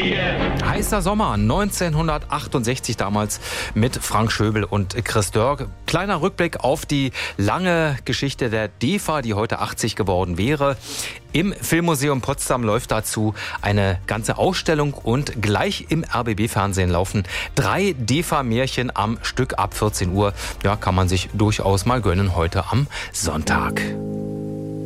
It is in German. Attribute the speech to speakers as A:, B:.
A: Heißer Sommer 1968 damals mit Frank Schöbel und Chris Dörr. Kleiner Rückblick auf die lange Geschichte der DEFA, die heute 80 geworden wäre. Im Filmmuseum Potsdam läuft dazu eine ganze Ausstellung und gleich im RBB-Fernsehen laufen 3 DEFA-Märchen am Stück ab 14 Uhr. Ja, kann man sich durchaus mal gönnen heute am Sonntag.